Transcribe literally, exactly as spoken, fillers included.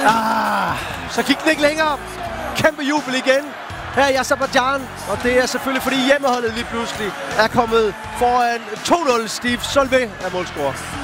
Ah, så gik den ikke længere. Kæmpe jubel igen her i Aserbajdsjan. Og det er selvfølgelig, fordi hjemmeholdet lige pludselig er kommet foran to nul. Steve Solvay er målscorer.